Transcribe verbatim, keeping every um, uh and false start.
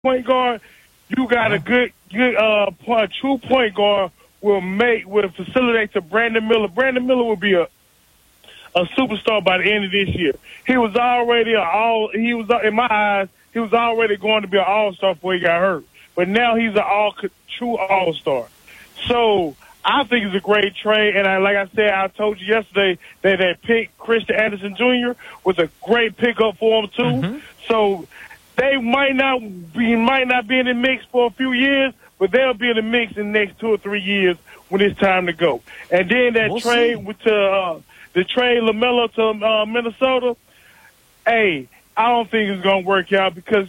point guard, you got a good, good, uh, point, true point guard will make, will facilitate to Brandon Miller. Brandon Miller will be a, a superstar by the end of this year. He was already a all, he was, in my eyes, he was already going to be an all-star before he got hurt. But now he's an all, true all-star. So, I think it's a great trade, and I, like I said, I told you yesterday that that pick, Christian Anderson Junior, was a great pickup for him, too. Mm-hmm. So, they might not be might not be in the mix for a few years, but they'll be in the mix in the next two or three years when it's time to go. And then that We'll trade see. with the uh, the trade LaMelo to uh, Minnesota, hey, I don't think it's gonna work out because